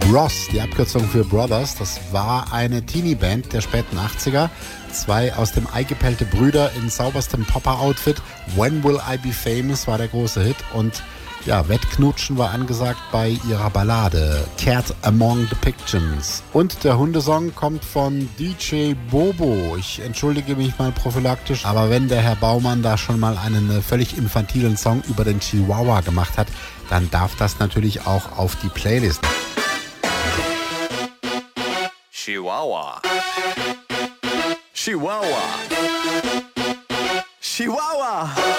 Bros, die Abkürzung für Brothers, das war eine Teenie-Band der späten 80er. Zwei aus dem Ei gepellte Brüder in sauberstem Popper-Outfit. When Will I Be Famous war der große Hit und ja, Wettknutschen war angesagt bei ihrer Ballade Cat Among the Pictions. Und der Hundesong kommt von DJ Bobo. Ich entschuldige mich mal prophylaktisch, aber wenn der Herr Baumann da schon mal einen völlig infantilen Song über den Chihuahua gemacht hat, dann darf das natürlich auch auf die Playlist. Chihuahua. Chihuahua. Chihuahua.